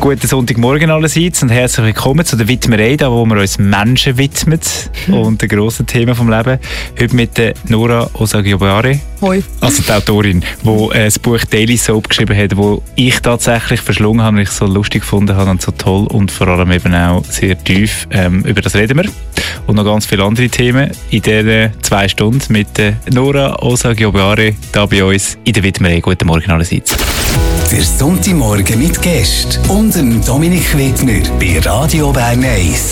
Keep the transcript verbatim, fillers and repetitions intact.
Guten Sonntagmorgen allerseits und herzlich willkommen zu der Widmerei, wo wir uns Menschen widmen und den grossen Themen vom Leben. Heute mit der Nora Osagiobare. Hoi. Also die Autorin, die äh, das Buch Daily Soap geschrieben hat, wo ich tatsächlich verschlungen habe, weil ich es so lustig gefunden habe und so toll und vor allem eben auch sehr tief. Ähm, über das reden wir. Und noch ganz viele andere Themen in diesen zwei Stunden mit der Nora Osagiobare da bei uns in der Widmerei. Guten Morgen allerseits. Der Sonntagmorgen mit Gästen und dem Dominik Wittmer bei Radio Bern eins.